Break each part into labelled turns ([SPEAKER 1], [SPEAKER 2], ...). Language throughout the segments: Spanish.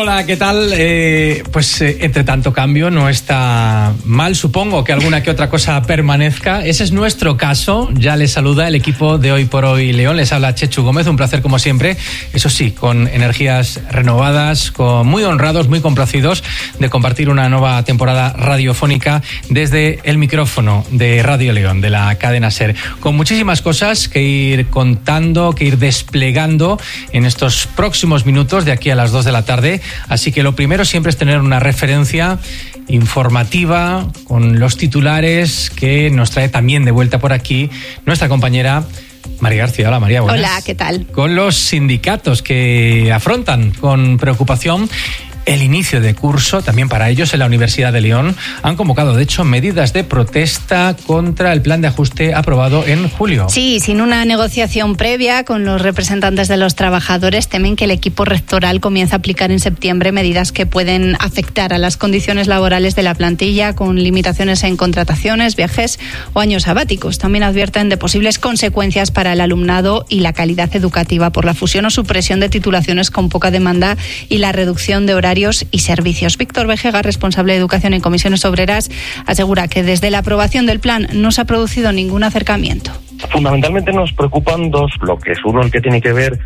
[SPEAKER 1] Hola, ¿qué tal? Entre tanto cambio no está mal, supongo que alguna que otra cosa permanezca. Ese es nuestro caso. Ya les saluda el equipo de Hoy por Hoy León. Les habla Chechu Gómez, un placer como siempre. Eso sí, con energías renovadas, muy honrados, muy complacidos de compartir una nueva temporada radiofónica desde el micrófono de Radio León, de la cadena SER. Con muchísimas cosas que ir contando, que ir desplegando en estos próximos minutos de aquí a las 2 de la tarde. Así que lo primero siempre es tener una referencia informativa con los titulares que nos trae también de vuelta por aquí nuestra compañera María García. Hola, María, buenas.
[SPEAKER 2] Hola, ¿qué tal?
[SPEAKER 1] Con los sindicatos que afrontan con preocupación el inicio de curso, también para ellos en la Universidad de León. Han convocado, de hecho, medidas de protesta contra el plan de ajuste aprobado en julio.
[SPEAKER 2] Sí, sin una negociación previa con los representantes de los trabajadores, temen que el equipo rectoral comience a aplicar en septiembre medidas que pueden afectar a las condiciones laborales de la plantilla, con limitaciones en contrataciones, viajes o años sabáticos. También advierten de posibles consecuencias para el alumnado y la calidad educativa por la fusión o supresión de titulaciones con poca demanda y la reducción de horarios y servicios. Víctor Vejega, responsable de Educación en Comisiones Obreras, asegura que desde la aprobación del plan no se ha producido ningún acercamiento.
[SPEAKER 3] Fundamentalmente nos preocupan dos bloques. Uno, el que tiene que ver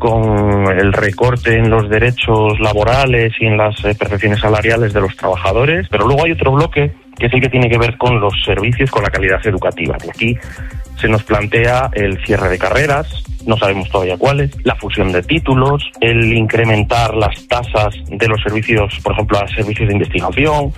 [SPEAKER 3] con el recorte en los derechos laborales y en las percepciones salariales de los trabajadores, pero luego hay otro bloque que es el que tiene que ver con los servicios, con la calidad educativa. Y aquí se nos plantea el cierre de carreras, no sabemos todavía cuáles, la fusión de títulos, el incrementar las tasas de los servicios, por ejemplo, a servicios de investigación,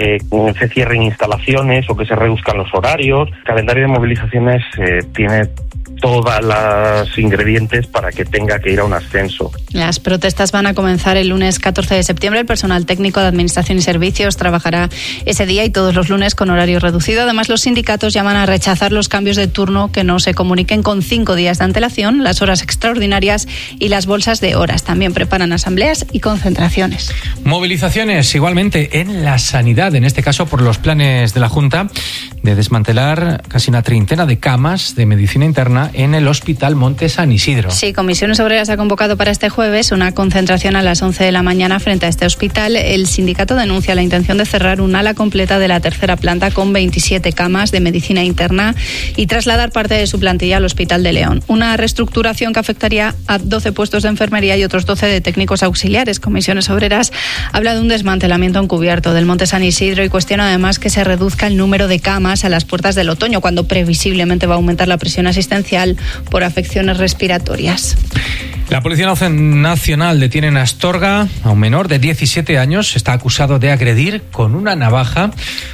[SPEAKER 3] se cierren instalaciones o que se reduzcan los horarios. El calendario de movilizaciones tiene todos los ingredientes para que tenga que ir a un ascenso.
[SPEAKER 2] Las protestas van a comenzar el lunes 14 de septiembre. El personal técnico de Administración y Servicios trabajará ese día y todos los lunes con horario reducido. Además, los sindicatos llaman a rechazar los cambios de turno que no se comuniquen con 5 días de antelación, las horas extraordinarias y las bolsas de horas. También preparan asambleas y concentraciones.
[SPEAKER 1] Movilizaciones igualmente en la sanidad, en este caso por los planes de la Junta de desmantelar casi una treintena de camas de medicina interna en el Hospital Monte San Isidro.
[SPEAKER 2] Sí, Comisiones Obreras ha convocado para este jueves una concentración a las 11 de la mañana frente a este hospital. El sindicato denuncia la intención de cerrar un ala completa de la tercera planta con 27 camas de medicina interna y trasladar parte de su plantilla al Hospital de León. Una reestructuración que afectaría a 12 puestos de enfermería y otros 12 de técnicos auxiliares. Comisiones Obreras habla de un desmantelamiento encubierto del Monte San Isidro y cuestiona además que se reduzca el número de camas a las puertas del otoño, cuando previsiblemente va a aumentar la presión asistencial por afecciones respiratorias.
[SPEAKER 1] La Policía Nacional detiene en Astorga a un menor de 17 años. Está acusado de agredir con una navaja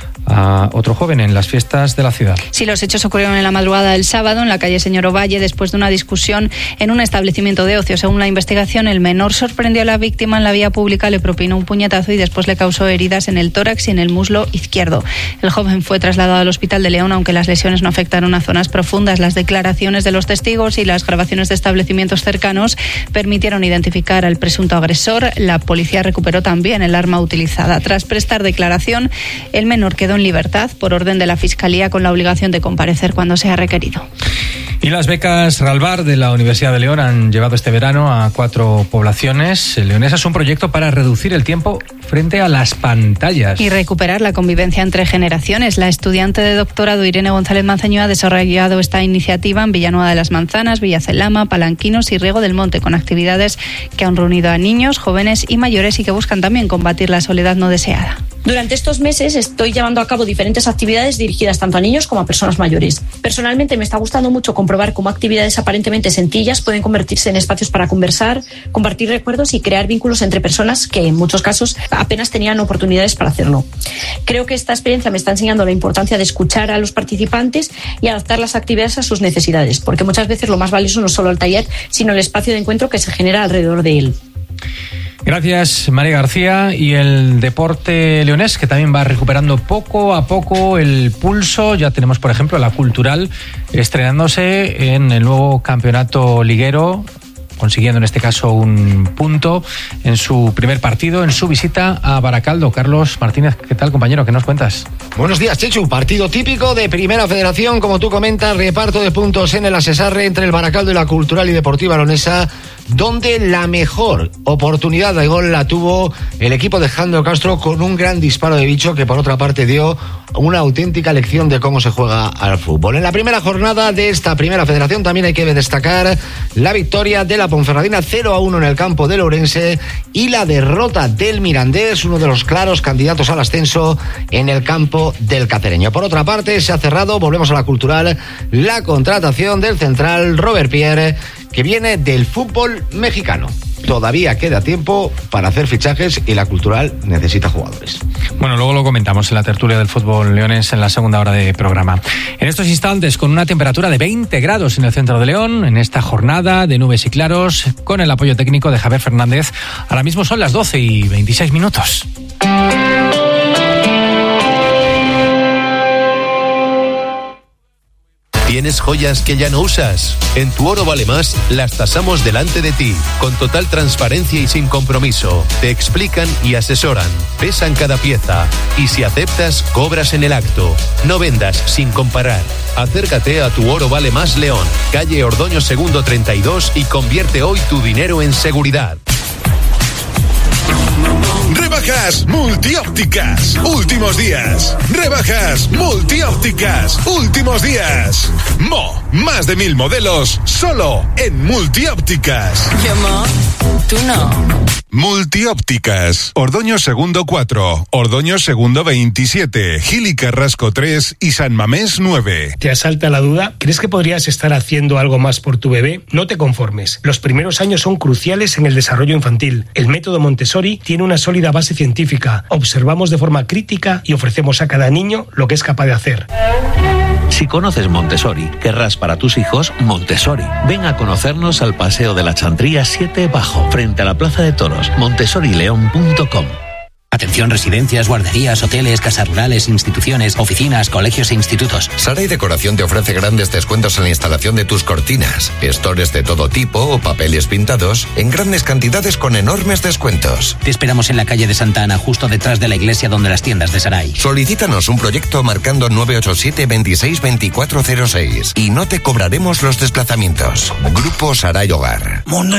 [SPEAKER 1] a otro joven en las fiestas de la ciudad.
[SPEAKER 2] Sí, los hechos ocurrieron en la madrugada del sábado en la calle Señor Ovalle después de una discusión en un establecimiento de ocio. Según la investigación, el menor sorprendió a la víctima en la vía pública, le propinó un puñetazo y después le causó heridas en el tórax y en el muslo izquierdo. El joven fue trasladado al Hospital de León, aunque las lesiones no afectaron a zonas profundas. Las declaraciones de los testigos y las grabaciones de establecimientos cercanos permitieron identificar al presunto agresor. La policía recuperó también el arma utilizada. Tras prestar declaración, el menor quedó en libertad por orden de la Fiscalía con la obligación de comparecer cuando sea requerido.
[SPEAKER 1] Y las becas Ralbar de la Universidad de León han llevado este verano a 4 poblaciones leonesas un proyecto para reducir el tiempo frente a las pantallas.
[SPEAKER 2] Y recuperar la convivencia entre generaciones. La estudiante de doctorado Irene González Manceño ha desarrollado esta iniciativa en Villanueva de las Manzanas, Villacelama, Palanquinos y Riego del Monte, con actividades que han reunido a niños, jóvenes y mayores y que buscan también combatir la soledad no deseada.
[SPEAKER 4] Durante estos meses estoy llevando a cabo diferentes actividades dirigidas tanto a niños como a personas mayores. Personalmente me está gustando mucho comprobar cómo actividades aparentemente sencillas pueden convertirse en espacios para conversar, compartir recuerdos y crear vínculos entre personas que en muchos casos apenas tenían oportunidades para hacerlo. Creo que esta experiencia me está enseñando la importancia de escuchar a los participantes y adaptar las actividades a sus necesidades, porque muchas veces lo más valioso no es solo el taller, sino el espacio de encuentro que se genera alrededor de él.
[SPEAKER 1] Gracias, María García. Y el deporte leonés, que también va recuperando poco a poco el pulso. Ya tenemos, por ejemplo, la Cultural estrenándose en el nuevo campeonato liguero, consiguiendo en este caso un punto en su primer partido, en su visita a Baracaldo. Carlos Martínez, ¿qué tal, compañero? ¿Qué nos cuentas?
[SPEAKER 5] Buenos días, Chechu. Partido típico de Primera Federación, como tú comentas, reparto de puntos en el Asesarre entre el Baracaldo y la Cultural y Deportiva Leonesa. donde la mejor oportunidad de gol la tuvo el equipo de Jandro Castro con un gran disparo de Bicho que por otra parte dio una auténtica lección de cómo se juega al fútbol. En la primera jornada de esta primera federación también hay que destacar la victoria de la Ponferradina 0-1 en el campo del Ourense y la derrota del Mirandés, uno de los claros candidatos al ascenso, en el campo del Cacereño. Por otra parte, se ha cerrado, volvemos a la cultural, la contratación del central Robert Pierre, que viene del fútbol mexicano. Todavía queda tiempo para hacer fichajes y la cultural necesita jugadores.
[SPEAKER 1] Bueno, luego lo comentamos en la tertulia del fútbol leones en la segunda hora de programa. En estos instantes, con una temperatura de 20 grados en el centro de León, en esta jornada de nubes y claros, con el apoyo técnico de Javier Fernández, ahora mismo son las 12:26.
[SPEAKER 6] ¿Tienes joyas que ya no usas? En Tu Oro Vale Más las tasamos delante de ti, con total transparencia y sin compromiso. Te explican y asesoran, pesan cada pieza y si aceptas, cobras en el acto. No vendas sin comparar. Acércate a Tu Oro Vale Más León, calle Ordoño Segundo 32 y convierte hoy tu dinero en seguridad.
[SPEAKER 7] Rebajas multiópticas, últimos días. Rebajas multiópticas, últimos días. Más de 1000 modelos, solo en multiópticas.
[SPEAKER 8] Yo, tú no.
[SPEAKER 7] Multiópticas, Ordoño Segundo 4, Ordoño Segundo 27, Gil y Carrasco 3 y San Mamés 9.
[SPEAKER 9] ¿Te asalta la duda? ¿Crees que podrías estar haciendo algo más por tu bebé? No te conformes. Los primeros años son cruciales en el desarrollo infantil. El método Montessori tiene una sólida base científica. Observamos de forma crítica y ofrecemos a cada niño lo que es capaz de hacer.
[SPEAKER 10] Si conoces Montessori, querrás para tus hijos Montessori. Ven a conocernos al Paseo de la Chantría 7 Bajo, frente a la Plaza de Toros, montessorileon.com.
[SPEAKER 11] Atención, residencias, guarderías, hoteles, casas rurales, instituciones, oficinas, colegios e institutos.
[SPEAKER 12] Sara y Decoración te ofrece grandes descuentos en la instalación de tus cortinas, estores de todo tipo o papeles pintados en grandes cantidades con enormes descuentos.
[SPEAKER 11] Te esperamos en la calle de Santa Ana, justo detrás de la iglesia donde las tiendas de Sarai.
[SPEAKER 12] Solicítanos un proyecto marcando 987 26 2406 y no te cobraremos los desplazamientos. Grupo Sarai Hogar.
[SPEAKER 13] Mundo